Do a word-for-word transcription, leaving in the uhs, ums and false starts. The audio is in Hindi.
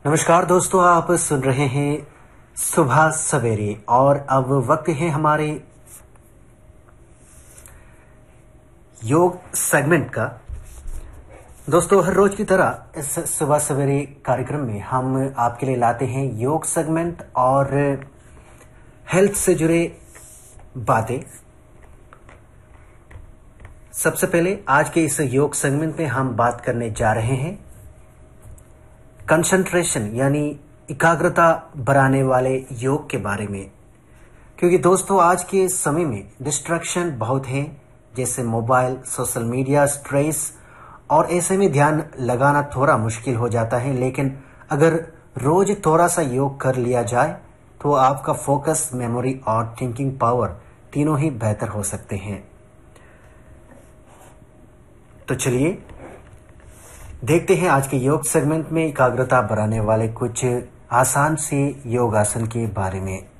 नमस्कार दोस्तों, आप सुन रहे हैं सुबह सवेरे और अब वक्त है हमारे योग सेगमेंट का। दोस्तों, हर रोज की तरह इस सुबह सवेरे कार्यक्रम में हम आपके लिए लाते हैं योग सेगमेंट और हेल्थ से जुड़े बातें। सबसे पहले आज के इस योग सेगमेंट में हम बात करने जा रहे हैं कंसंट्रेशन यानी एकाग्रता बढ़ाने वाले योग के बारे में। क्योंकि दोस्तों, आज के समय में डिस्ट्रैक्शन बहुत है, जैसे मोबाइल, सोशल मीडिया, स्ट्रेस, और ऐसे में ध्यान लगाना थोड़ा मुश्किल हो जाता है। लेकिन अगर रोज थोड़ा सा योग कर लिया जाए तो आपका फोकस, मेमोरी और थिंकिंग पावर तीनों ही बेहतर हो सकते हैं। तो चलिए देखते हैं आज के योग सेगमेंट में एकाग्रता बढ़ाने वाले कुछ आसान से योगासन के बारे में।